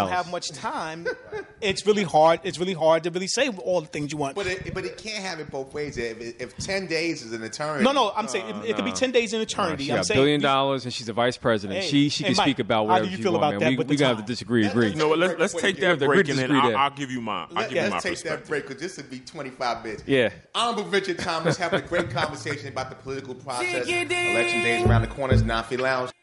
don't have much time, it's really hard. It's really hard to really say all the things you want. But it can't have it both ways. If 10 days is an eternity. No, I'm saying it could be 10 days in eternity. She I'm got saying $1 billion and she's a vice president. Hey, she can Mike, speak about how whatever do you she feel wants, about man. that with We the gotta have to time? disagree. Agree. You know what? Let's take that break and then I'll give you mine. I'll give you my Let's take perspective. that break because this would be 25 minutes. Yeah. Honorable Richard Thomas having a great conversation about the political process. Election day is around the corner. It's Nafi Lounge.